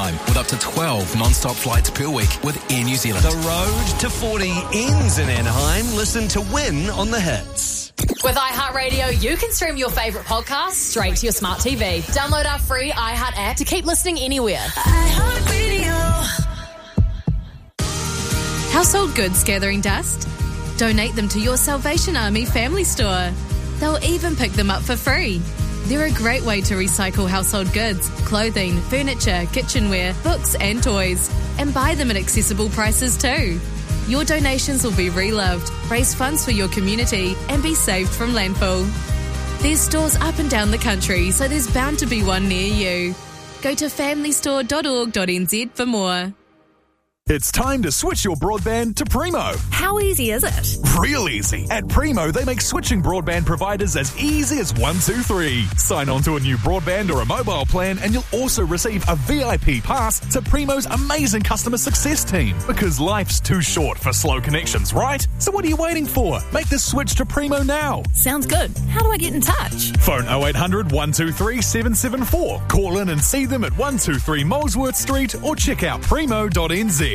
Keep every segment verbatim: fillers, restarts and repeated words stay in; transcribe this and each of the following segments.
time with up to twelve non-stop flights per week with Air New Zealand. The road to forty ends in Anaheim. Listen to Win on the Hits. With iHeartRadio, you can stream your favourite podcasts straight to your smart T V. Download our free iHeart app to keep listening anywhere. iHeartRadio. Household goods gathering dust? Donate them to your Salvation Army family store. They'll even pick them up for free. They're a great way to recycle household goods, clothing, furniture, kitchenware, books and toys, and buy them at accessible prices too. Your donations will be reloved, raise funds for your community, and be saved from landfill. There's stores up and down the country, so there's bound to be one near you. Go to family store dot org dot n z for more. It's time to switch your broadband to Primo. How easy is it? Real easy. At Primo, they make switching broadband providers as easy as one, two, three. Sign on to a new broadband or a mobile plan and you'll also receive a V I P pass to Primo's amazing customer success team. Because life's too short for slow connections, right? So what are you waiting for? Make the switch to Primo now. Sounds good. How do I get in touch? Phone oh eight hundred, one two three, seven seven four. Call in and see them at one two three Molesworth Street or check out primo dot n z.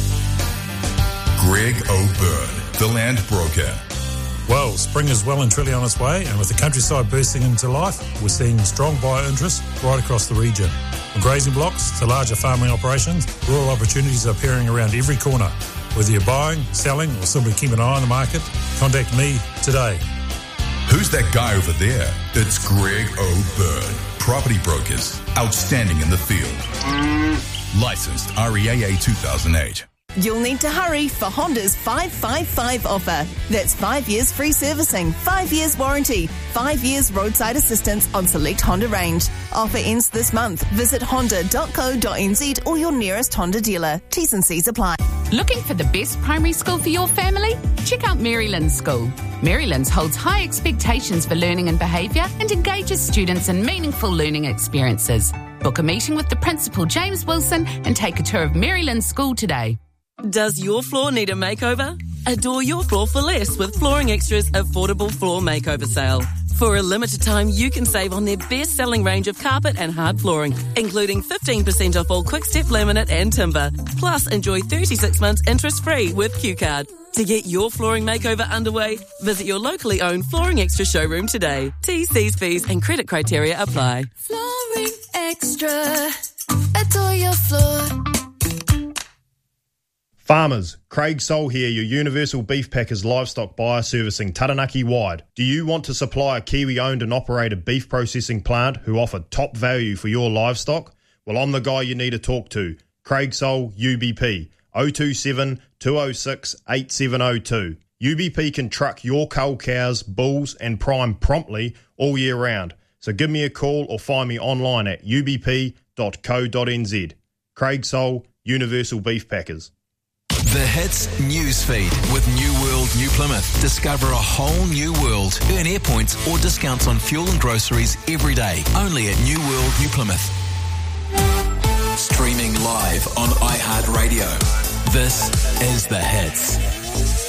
Greg O'Byrne, the land broker. Well, spring is well and truly on its way, and with the countryside bursting into life, we're seeing strong buyer interest right across the region. From grazing blocks to larger farming operations, rural opportunities are appearing around every corner. Whether you're buying, selling, or simply keep an eye on the market, contact me today. Who's that guy over there? It's Greg O'Byrne. Property brokers, outstanding in the field. Licensed R E A A two thousand eight. You'll need to hurry for Honda's five five five offer. That's five years free servicing, five years warranty, five years roadside assistance on select Honda range. Offer ends this month. Visit honda dot co dot n z or your nearest Honda dealer. T's and C's apply. Looking for the best primary school for your family? Check out Marylands School. Marylands holds high expectations for learning and behaviour and engages students in meaningful learning experiences. Book a meeting with the principal, James Wilson, and take a tour of Marylands School today. Does your floor need a makeover? Adore your floor for less with Flooring Extra's affordable floor makeover sale. For a limited time, you can save on their best-selling range of carpet and hard flooring, including fifteen percent off all quick-step laminate and timber. Plus, enjoy thirty-six months interest-free with Q Card. To get your flooring makeover underway, visit your locally owned Flooring Extra showroom today. T's, C's, P's and credit criteria apply. Flooring Extra. Adore your floor. Farmers, Craig Sol here, your Universal Beef Packers livestock buyer servicing Taranaki wide. Do you want to supply a Kiwi-owned and operated beef processing plant who offer top value for your livestock? Well, I'm the guy you need to talk to. Craig Sol, U B P, oh two seven, two oh six, eight seven oh two. U B P can truck your cull cows, bulls and prime promptly all year round. So give me a call or find me online at u b p dot co dot n z. Craig Sol, Universal Beef Packers. The Hits Newsfeed with New World New Plymouth. Discover a whole new world. Earn air points or discounts on fuel and groceries every day. Only at New World New Plymouth. Streaming live on iHeartRadio. This is The Hits.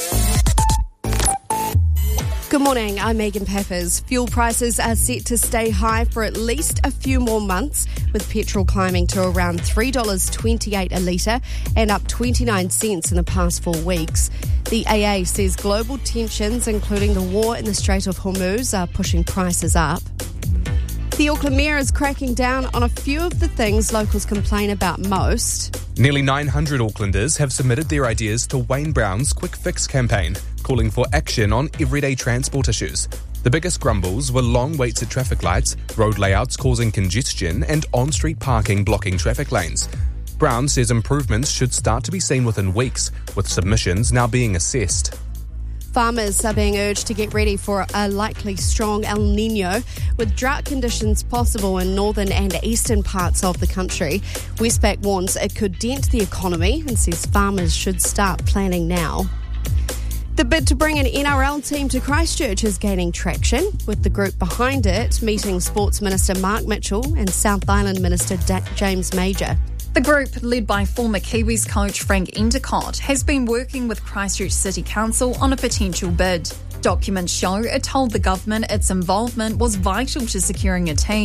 Good morning, I'm Megan Peppers. Fuel prices are set to stay high for at least a few more months, with petrol climbing to around three dollars twenty-eight a litre and up twenty-nine cents in the past four weeks. The A A says global tensions, including the war in the Strait of Hormuz, are pushing prices up. The Auckland Mayor is cracking down on a few of the things locals complain about most. Nearly nine hundred Aucklanders have submitted their ideas to Wayne Brown's Quick Fix campaign, calling for action on everyday transport issues. The biggest grumbles were long waits at traffic lights, road layouts causing congestion, and on-street parking blocking traffic lanes. Brown says improvements should start to be seen within weeks, with submissions now being assessed. Farmers are being urged to get ready for a likely strong El Niño, with drought conditions possible in northern and eastern parts of the country. Westpac warns it could dent the economy and says farmers should start planning now. The bid to bring an N R L team to Christchurch is gaining traction, with the group behind it meeting Sports Minister Mark Mitchell and South Island Minister da- James Major. The group, led by former Kiwis coach Frank Endicott, has been working with Christchurch City Council on a potential bid. Documents show it told the government its involvement was vital to securing a team.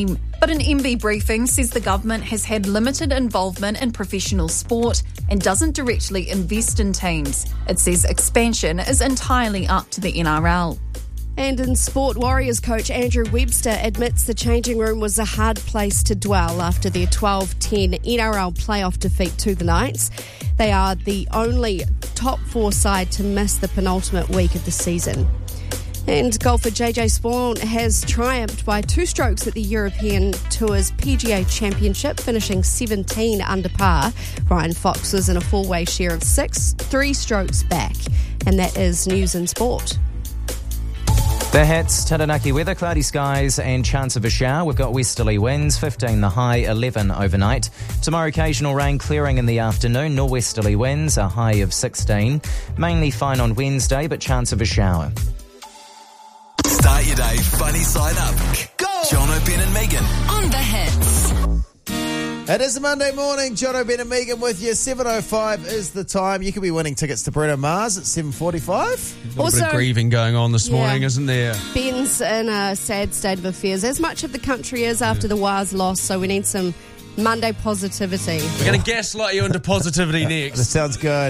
But an M B briefing says the government has had limited involvement in professional sport and doesn't directly invest in teams. It says expansion is entirely up to the N R L. And in sport, Warriors coach Andrew Webster admits the changing room was a hard place to dwell after their twelve ten N R L playoff defeat to the Knights. They are the only top four side to miss the penultimate week of the season. And golfer J J Spawn has triumphed by two strokes at the European Tour's P G A Championship, finishing seventeen under par. Ryan Fox was in a four-way share of six, three strokes back. And that is news in sport. The hits, Taranaki weather, cloudy skies and chance of a shower. We've got westerly winds, fifteen the high, eleven overnight. Tomorrow occasional rain clearing in the afternoon, norwesterly winds, a high of sixteen. Mainly fine on Wednesday, but chance of a shower. Start your day funny side up. Go! Jono, Ben and Megan On the hits. It is a Monday morning. Jono, Ben and Megan with you. seven oh five is the time. You could be winning tickets to Bruno Mars at seven forty-five. A little bit of grieving going on this yeah. morning, isn't there? Ben's in a sad state of affairs, as much of the country is after the Wars loss, so we need some Monday positivity. We're going to gaslight you into positivity next. That sounds good.